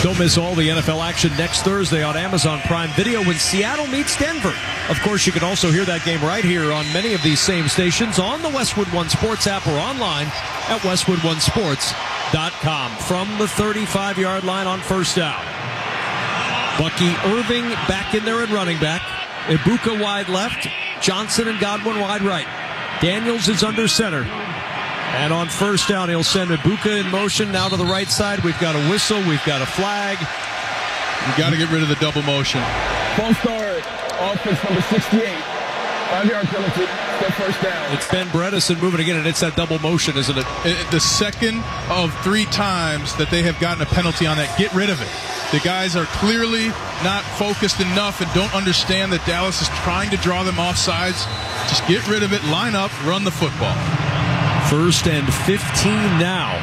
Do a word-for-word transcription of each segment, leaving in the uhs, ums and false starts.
Don't miss all the N F L action next Thursday on Amazon Prime Video when Seattle meets Denver. Of course, you can also hear that game right here on many of these same stations on the Westwood One Sports app or online at westwood one sports dot com. From the thirty-five-yard line on first down, Bucky Irving back in there at running back. Ibuka wide left. Johnson and Godwin wide right. Daniels is under center. And on first down, he'll send Ibuka in motion now to the right side. We've got a whistle. We've got a flag. You got to get rid of the double motion. False start. Offense number sixty-eight. Five-yard penalty. Still first down. It's Ben Bredesen moving again, and it's that double motion, isn't it? it? The second of three times that they have gotten a penalty on that. Get rid of it. The guys are clearly not focused enough and don't understand that Dallas is trying to draw them off sides. Just get rid of it, line up, run the football. First and fifteen now.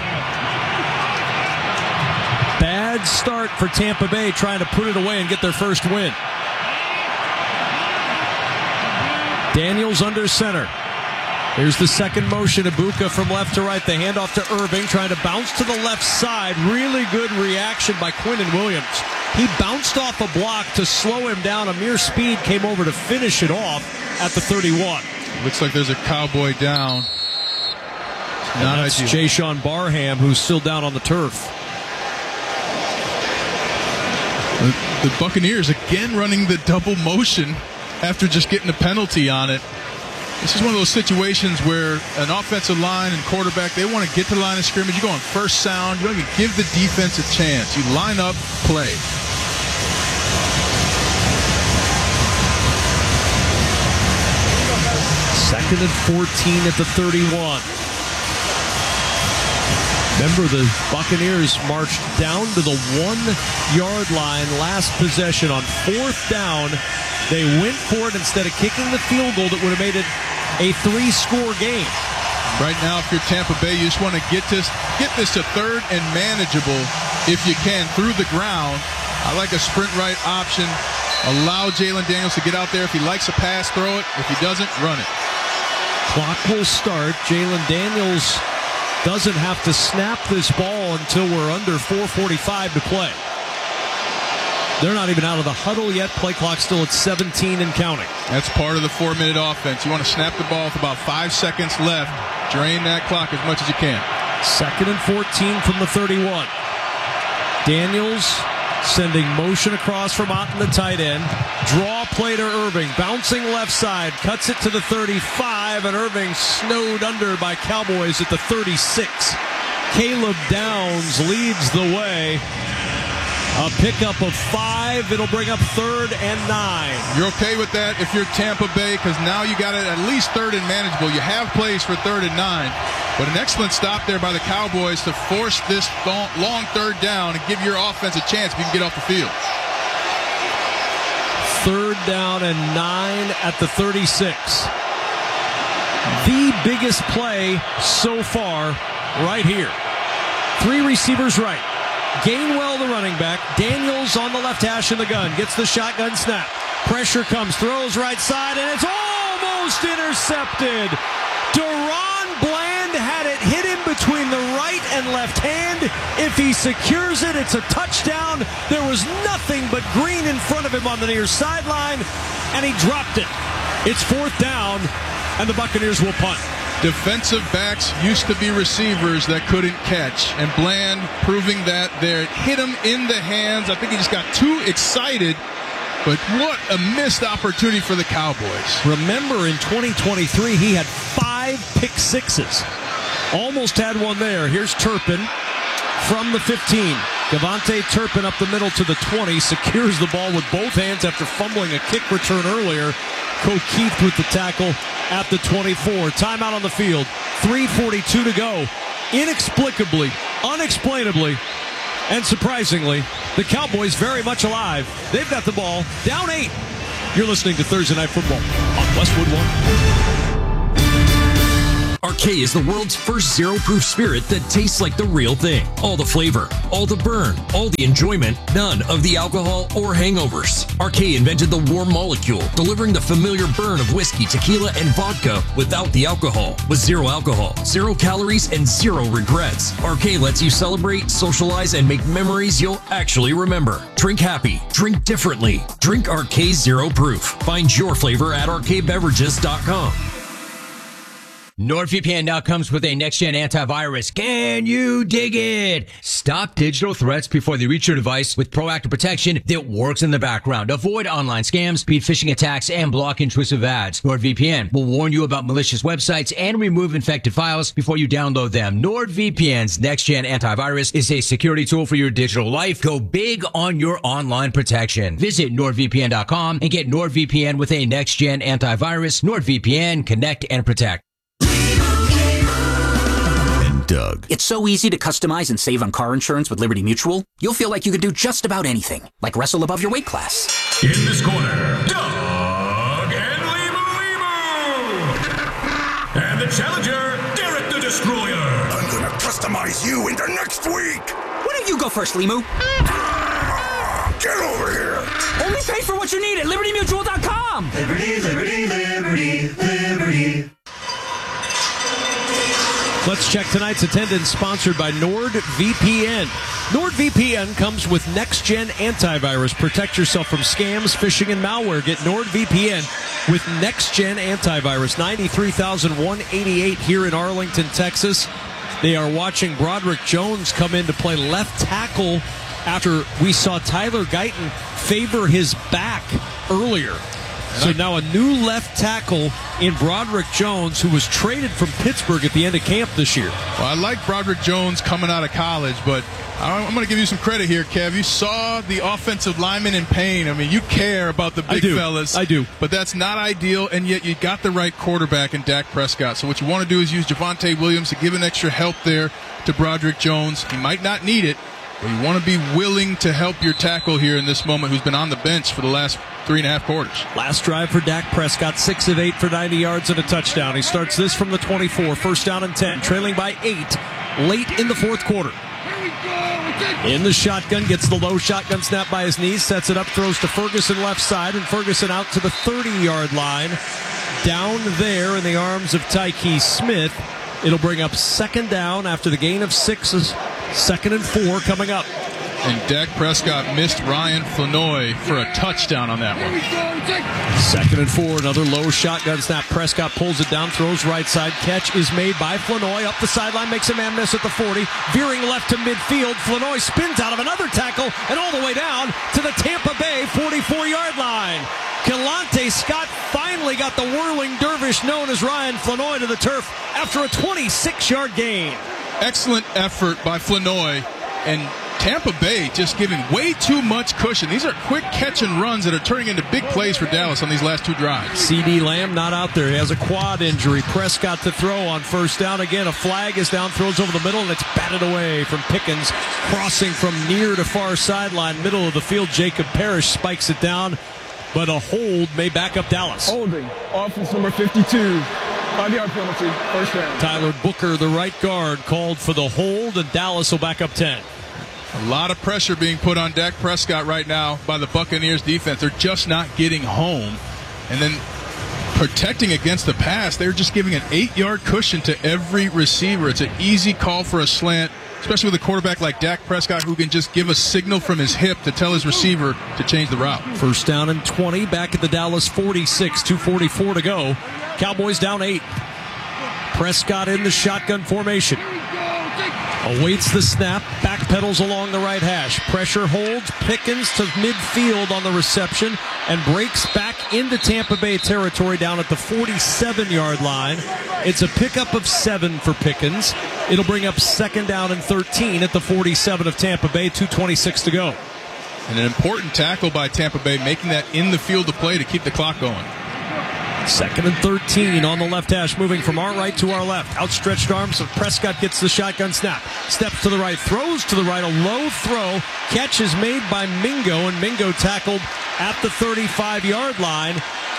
Bad start for Tampa Bay trying to put it away and get their first win. Daniels under center. Here's the second motion. Ibuka from left to right. The handoff to Irving, trying to bounce to the left side. Really good reaction by Quinnen Williams. He bounced off a block to slow him down. A mere speed came over to finish it off at the thirty-one. Looks like there's a Cowboy down. And Not that's ideal. Jayshon Barham, who's still down on the turf. The, the Buccaneers again running the double motion after just getting a penalty on it. This is one of those situations where an offensive line and quarterback, they want to get to the line of scrimmage. You go on first sound. You don't even give the defense a chance. You line up, play. Second and fourteen at the thirty-one. Remember, the Buccaneers marched down to the one-yard line last possession. On fourth down, they went for it instead of kicking the field goal that would have made it a three-score game. Right now, if you're Tampa Bay, you just want to get this, get this to third and manageable if you can through the ground. I like a sprint right option. Allow Jalen Daniels to get out there. If he likes a pass, throw it. If he doesn't, run it. Clock will start. Jalen Daniels doesn't have to snap this ball until we're under four forty-five to play. They're not even out of the huddle yet. Play clock still at seventeen and counting. That's part of the four-minute offense. You want to snap the ball with about five seconds left. Drain that clock as much as you can. Second and fourteen from the thirty-one. Daniels sending motion across from Otten, the tight end. Draw play to Irving. Bouncing left side. Cuts it to the thirty-five, and Irving snowed under by Cowboys at the thirty-six. Caleb Downs leads the way. A pickup of five. It'll bring up third and nine. You're okay with that if you're Tampa Bay, because now you got it at least third and manageable. You have plays for third and nine. But an excellent stop there by the Cowboys to force this long third down and give your offense a chance if you can get off the field. Third down and nine at the thirty-six. The biggest play so far right here. Three receivers right. Gainwell, the running back. Daniels on the left hash in the gun. Gets the shotgun snap. Pressure comes. Throws right side, and it's almost intercepted. Deron Bland had it hit him between the right and left hand. If he secures it, it's a touchdown. There was nothing but green in front of him on the near sideline, and he dropped it. It's fourth down, and the Buccaneers will punt. Defensive backs used to be receivers that couldn't catch, and Bland proving that there. It hit him in the hands. I think he just got too excited, but what a missed opportunity for the Cowboys. Remember, in twenty twenty-three, he had five pick sixes. Almost had one there. Here's Turpin from the fifteen. Devontae Turpin up the middle to the twenty, secures the ball with both hands after fumbling a kick return earlier. O'Keefe with the tackle at the twenty-four. Timeout on the field. three forty-two to go. Inexplicably, unexplainably, and surprisingly, the Cowboys very much alive. They've got the ball down eight. You're listening to Thursday Night Football on Westwood One. Arcade is the world's first zero-proof spirit that tastes like the real thing. All the flavor, all the burn, all the enjoyment, none of the alcohol or hangovers. Arcade invented the warm molecule, delivering the familiar burn of whiskey, tequila, and vodka without the alcohol. With zero alcohol, zero calories, and zero regrets. Arcade lets you celebrate, socialize, and make memories you'll actually remember. Drink happy. Drink differently. Drink Arcade Zero Proof. Find your flavor at arcade beverages dot com. NordVPN now comes with a next-gen antivirus. Can you dig it? Stop digital threats before they reach your device with proactive protection that works in the background. Avoid online scams, speed phishing attacks, and block intrusive ads. NordVPN will warn you about malicious websites and remove infected files before you download them. NordVPN's next-gen antivirus is a security tool for your digital life. Go big on your online protection. Visit nord V P N dot com and get NordVPN with a next-gen antivirus. NordVPN, connect and protect. Doug. It's so easy to customize and save on car insurance with Liberty Mutual. You'll feel like you can do just about anything, like wrestle above your weight class. In this corner, Doug and Limu Limu. And the challenger, Derek the Destroyer. I'm gonna customize you into next week. Why don't you go first, Limu? Ah, get over here. Only pay for what you need at liberty mutual dot com. Liberty, liberty, liberty, liberty. Let's check tonight's attendance, sponsored by NordVPN. NordVPN comes with next-gen antivirus. Protect yourself from scams, phishing, and malware. Get NordVPN with next-gen antivirus. ninety-three thousand one hundred eighty-eight here in Arlington, Texas. They are watching Broderick Jones come in to play left tackle after we saw Tyler Guyton favor his back earlier. So now a new left tackle in Broderick Jones, who was traded from Pittsburgh at the end of camp this year. Well, I like Broderick Jones coming out of college, but I'm going to give you some credit here, Kev. You saw the offensive lineman in pain. I mean, you care about the big I do. fellas. I do. But that's not ideal, and yet you got the right quarterback in Dak Prescott. So what you want to do is use Javonte Williams to give an extra help there to Broderick Jones. He might not need it, but you want to be willing to help your tackle here in this moment, who's been on the bench for the last three and a half quarters. Last drive for Dak Prescott, six of eight for ninety yards and a touchdown. He starts this from the twenty-four, first down and ten, trailing by eight late in the fourth quarter. In the shotgun, gets the low shotgun snap by his knees, sets it up, throws to Ferguson left side, and Ferguson out to the thirty-yard line. Down there in the arms of Tyke Smith. It'll bring up second down after the gain of sixes. Second and four coming up. And Dak Prescott missed Ryan Flanoy for a touchdown on that one. Second and four, another low shotgun snap. Prescott pulls it down, throws right side. Catch is made by Flanoy. Up the sideline, makes a man miss at the forty. Veering left to midfield. Flanoy spins out of another tackle and all the way down to the Tampa Bay forty-four-yard line. Kalante Scott finally got the whirling dervish known as Ryan Flanoy to the turf after a twenty-six-yard gain. Excellent effort by Flanoy, and Tampa Bay just giving way too much cushion. These are quick catch and runs that are turning into big plays for Dallas on these last two drives. CeeDee Lamb not out there. He has a quad injury. Prescott to throw on first down. Again, a flag is down, throws over the middle, and it's batted away from Pickens. Crossing from near to far sideline, middle of the field. Jacob Parrish spikes it down, but a hold may back up Dallas. Holding, offense number fifty-two. Five-yard penalty, first down. Tyler Booker, the right guard, called for the hold, and Dallas will back up ten. A lot of pressure being put on Dak Prescott right now by the Buccaneers defense. They're just not getting home. And then protecting against the pass, they're just giving an eight-yard cushion to every receiver. It's an easy call for a slant, especially with a quarterback like Dak Prescott, who can just give a signal from his hip to tell his receiver to change the route. First down and twenty, back at the Dallas forty-six, two forty-four to go. Cowboys down eight. Prescott in the shotgun formation. Awaits the snap, backpedals along the right hash. Pressure holds, Pickens to midfield on the reception, and breaks back into Tampa Bay territory down at the forty-seven-yard line. It's a pickup of seven for Pickens. It'll bring up second down and thirteen at the forty-seven of Tampa Bay, two twenty-six to go. And an important tackle by Tampa Bay, making that in the field of play to keep the clock going. Second and thirteen on the left hash, moving from our right to our left. Outstretched arms of Prescott gets the shotgun snap. Steps to the right, throws to the right, a low throw. Catch is made by Mingo, and Mingo tackled at the thirty-five-yard line.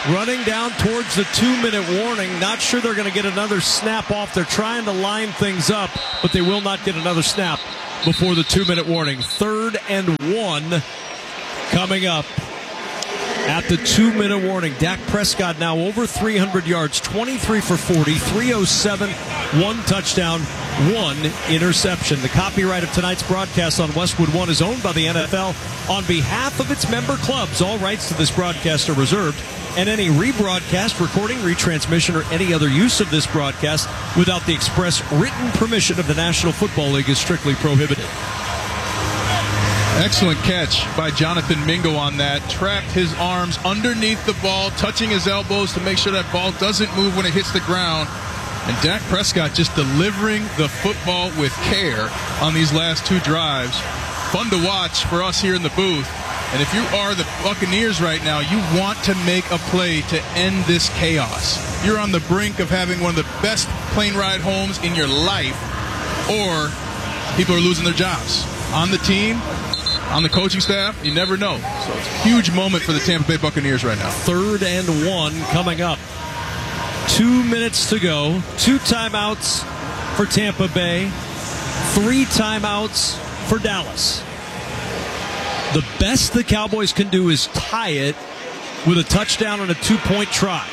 running down towards the two-minute warning. Not sure they're going to get another snap off. They're trying to line things up, but they will not get another snap before the two-minute warning. Third and one coming up at the two-minute warning. Dak Prescott now over three hundred yards, twenty-three for forty, three oh seven, one touchdown, one interception. The copyright of tonight's broadcast on Westwood One is owned by the N F L. On behalf of its member clubs, all rights to this broadcast are reserved, and any rebroadcast, recording, retransmission, or any other use of this broadcast without the express written permission of the National Football League is strictly prohibited. Excellent catch by Jonathan Mingo on that. Trapped his arms underneath the ball, touching his elbows to make sure that ball doesn't move when it hits the ground. And Dak Prescott just delivering the football with care on these last two drives. Fun to watch for us here in the booth. And if you are the Buccaneers right now, you want to make a play to end this chaos. You're on the brink of having one of the best plane ride homes in your life, or people are losing their jobs. On the team, on the coaching staff, you never know. So it's a huge moment for the Tampa Bay Buccaneers right now. Third and one coming up. Two minutes to go. Two timeouts for Tampa Bay. Three timeouts for Dallas. The best the Cowboys can do is tie it with a touchdown and a two-point try.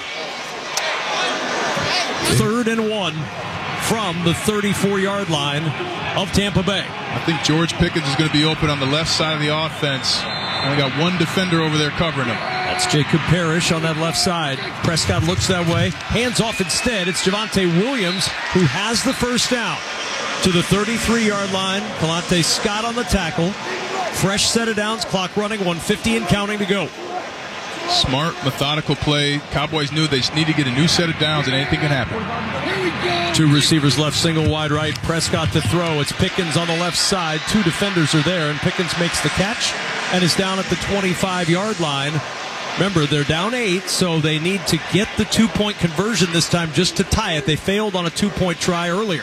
Third and one from the thirty-four-yard line of Tampa Bay. I think George Pickens is going to be open on the left side of the offense. Only got one defender over there covering him. That's Jacob Parrish on that left side. Prescott looks that way. Hands off instead. It's Javonte Williams who has the first down to the thirty-three-yard line. Kalante Scott on the tackle. Fresh set of downs. Clock running. one fifty and counting to go. Smart, methodical play. Cowboys knew they just need to get a new set of downs and anything can happen. Two receivers left, single wide right. Prescott to throw. It's Pickens on the left side. Two defenders are there, and Pickens makes the catch and is down at the twenty-five-yard line. Remember, they're down eight, so they need to get the two-point conversion this time just to tie it. They failed on a two-point try earlier.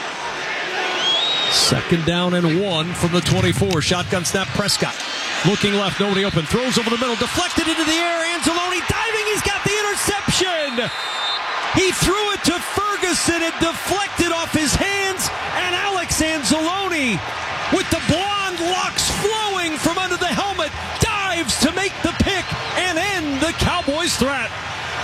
Second down and one from the twenty-four. Shotgun snap, Prescott. Looking left, nobody open. Throws over the middle, deflected into the air. Anzalone diving, he's got the interception. He threw it to Ferguson. It deflected off his hands. And Alex Anzalone, with the blonde locks flowing from under the helmet, dives to make the pick and end the Cowboys' threat.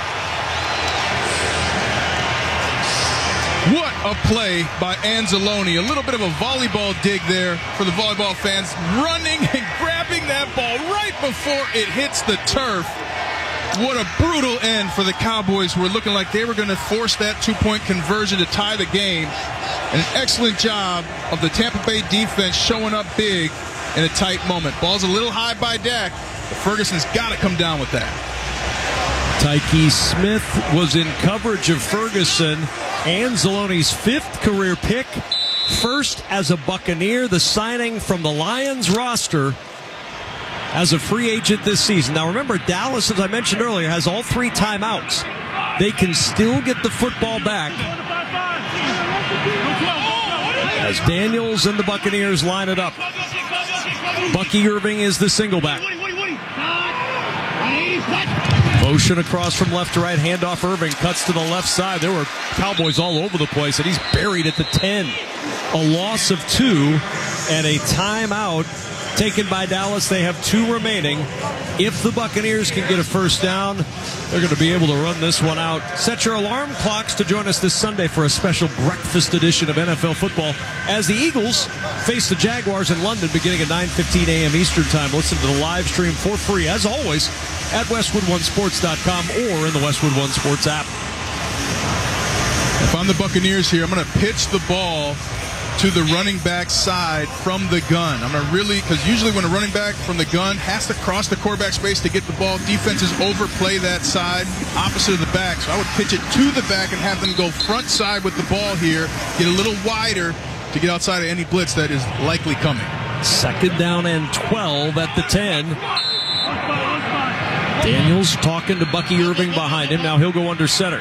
What a play by Anzalone. A little bit of a volleyball dig there for the volleyball fans. Running and grabbing that ball right before it hits the turf. What a brutal end for the Cowboys, who were looking like they were going to force that two-point conversion to tie the game. And an excellent job of the Tampa Bay defense showing up big in a tight moment. Ball's a little high by Dak, but Ferguson's got to come down with that. Tyke Smith was in coverage of Ferguson. Anzalone's fifth career pick. First as a Buccaneer, the signing from the Lions roster as a free agent this season. Now remember, Dallas, as I mentioned earlier, has all three timeouts. They can still get the football back as Daniels and the Buccaneers line it up. Bucky Irving is the single back. Motion across from left to right, handoff Irving, cuts to the left side. There were Cowboys all over the place, and he's buried at the ten. A loss of two and a timeout taken by Dallas. They have two remaining. If the Buccaneers can get a first down, they're going to be able to run this one out. Set your alarm clocks to join us this Sunday for a special breakfast edition of N F L football as the Eagles face the Jaguars in London beginning at nine fifteen a.m. Eastern Time. Listen to the live stream for free, as always, at Westwood One Sports dot com or in the Westwood One Sports app. If I'm the Buccaneers here, I'm going to pitch the ball to the running back side from the gun. I'm going to really, because usually when a running back from the gun has to cross the quarterback space to get the ball, defenses overplay that side opposite of the back. So I would pitch it to the back and have them go front side with the ball here, get a little wider to get outside of any blitz that is likely coming. Second down and twelve at the ten. Daniels talking to Bucky Irving behind him. Now he'll go under center.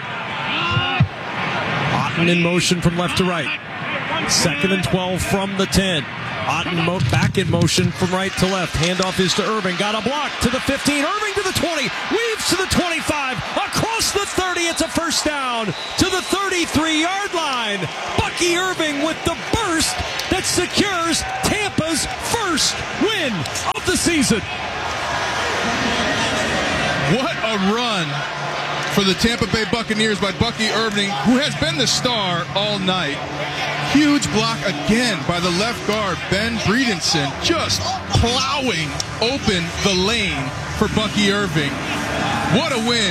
Otten in motion from left to right. Second and twelve from the ten. Otten mo- back in motion from right to left. Handoff is to Irving. Got a block to the fifteen. Irving to the twenty. Weaves to the twenty-five. Across the thirty. It's a first down to the thirty-three-yard line. Bucky Irving with the burst that secures Tampa's first win of the season. What a run for the Tampa Bay Buccaneers by Bucky Irving, who has been the star all night. Huge block again by the left guard, Ben Breedenson, just plowing open the lane for Bucky Irving. What a win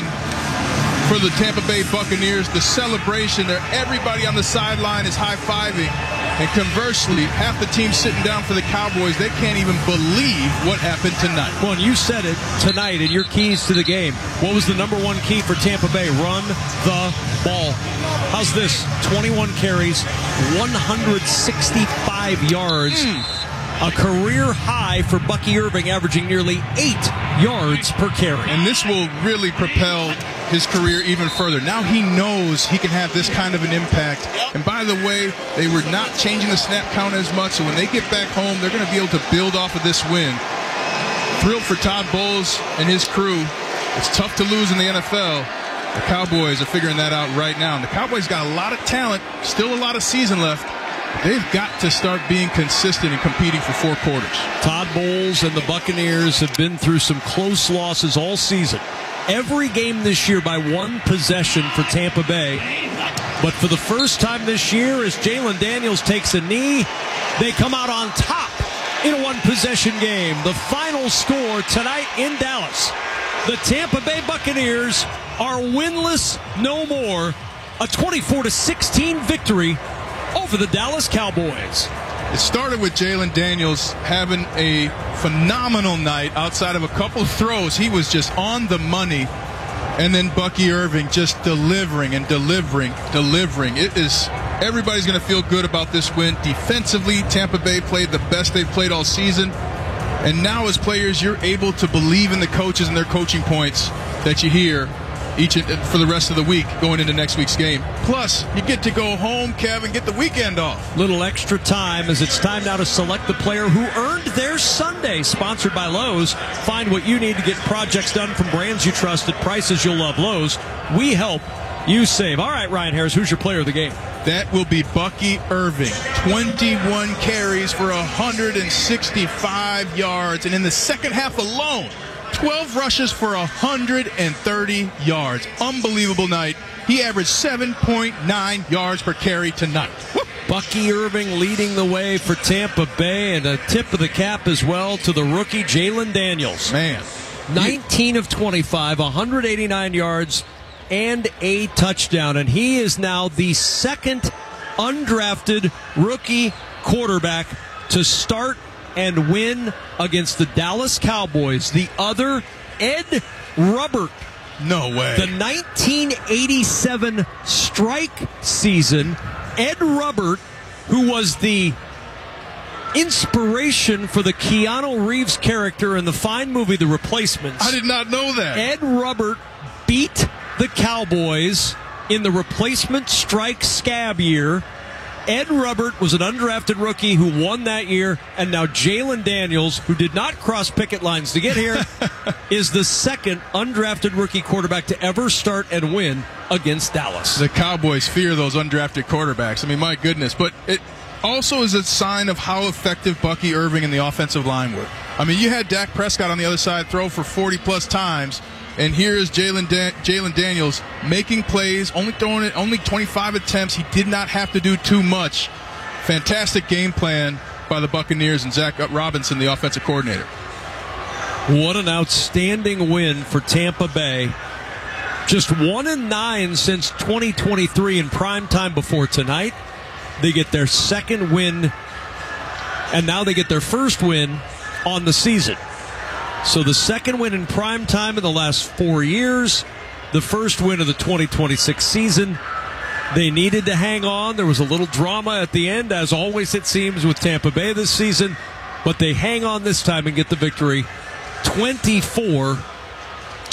for the Tampa Bay Buccaneers. The celebration there, everybody on the sideline is high-fiving. And conversely, half the team sitting down for the Cowboys, they can't even believe what happened tonight. Well, and you said it tonight in your keys to the game. What was the number one key for Tampa Bay? Run the ball. How's this? twenty-one carries, one hundred sixty-five yards. Mm. A career high for Bucky Irving, averaging nearly eight yards per carry. And this will really propel his career even further. Now he knows he can have this kind of an impact. And by the way, they were not changing the snap count as much, so when they get back home, they're going to be able to build off of this win. Thrilled for Todd Bowles and his crew. It's tough to lose in the N F L. The Cowboys are figuring that out right now. And the Cowboys got a lot of talent, still a lot of season left. They've got to start being consistent and competing for four quarters. Todd Bowles and the Buccaneers have been through some close losses all season. Every game this year by one possession for Tampa Bay. But for the first time this year, as Jalen Daniels takes a knee, they come out on top in a one-possession game. The final score tonight in Dallas. The Tampa Bay Buccaneers are winless no more. A twenty-four to sixteen victory over the Dallas Cowboys. It started with Jalen Daniels having a phenomenal night outside of a couple of throws. He was just on the money. And then Bucky Irving just delivering and delivering, delivering. It is, everybody's going to feel good about this win. Defensively, Tampa Bay played the best they've played all season. And now as players, you're able to believe in the coaches and their coaching points that you hear each for the rest of the week going into next week's game. Plus, you get to go home, Kevin, get the weekend off. Little extra time as it's time now to select the player who earned their Sunday. Sponsored by Lowe's. Find what you need to get projects done from brands you trust at prices you'll love. Lowe's, we help you save. All right, Ryan Harris, who's your player of the game? That will be Bucky Irving. twenty-one carries for one hundred sixty-five yards. And in the second half alone, twelve rushes for one hundred thirty yards. Unbelievable night. He averaged seven point nine yards per carry tonight. Woo! Bucky Irving leading the way for Tampa Bay, and a tip of the cap as well to the rookie Jalen Daniels. Man. nineteen of twenty-five, one hundred eighty-nine yards, and a touchdown. And he is now the second undrafted rookie quarterback to start and win against the Dallas Cowboys. The other, Ed Rubbert. No way. The nineteen eighty-seven strike season, Ed Rubbert, who was the inspiration for the Keanu Reeves character in the fine movie The Replacements. I did not know that. Ed Rubbert beat the Cowboys in the replacement strike scab year. Ed Rubbert was an undrafted rookie who won that year, and now Jalen Daniels, who did not cross picket lines to get here, is the second undrafted rookie quarterback to ever start and win against Dallas. The Cowboys fear those undrafted quarterbacks. I mean, my goodness. But it also is a sign of how effective Bucky Irving and the offensive line were. I mean, you had Dak Prescott on the other side throw for forty-plus times, and here is Jalen Dan- Jalen Daniels making plays, only throwing it, only twenty-five attempts. He did not have to do too much. Fantastic game plan by the Buccaneers and Zach Robinson, the offensive coordinator. What an outstanding win for Tampa Bay. Just one and nine since twenty twenty-three in prime time before tonight. They get their second win, and now they get their first win on the season. So the second win in prime time in the last four years, the first win of the twenty twenty-six season. They needed to hang on. There was a little drama at the end, as always it seems with Tampa Bay this season, but they hang on this time and get the victory, twenty-four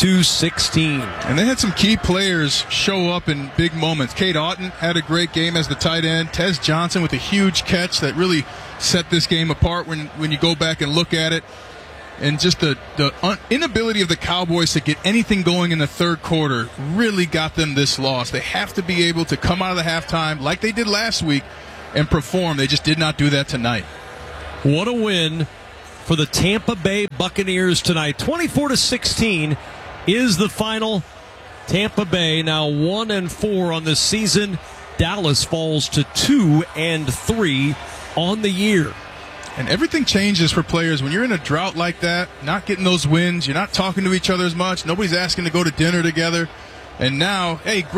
to sixteen. And they had some key players show up in big moments. Cade Otton had a great game as the tight end. Tez Johnson with a huge catch that really set this game apart when, when you go back and look at it. And just the, the un- inability of the Cowboys to get anything going in the third quarter really got them this loss. They have to be able to come out of the halftime like they did last week and perform. They just did not do that tonight. What a win for the Tampa Bay Buccaneers tonight. twenty-four to sixteen is the final. Tampa Bay now one and four on the season. Dallas falls to two and three on the year. And everything changes for players when you're in a drought like that, not getting those wins, you're not talking to each other as much, nobody's asking to go to dinner together. And now, hey,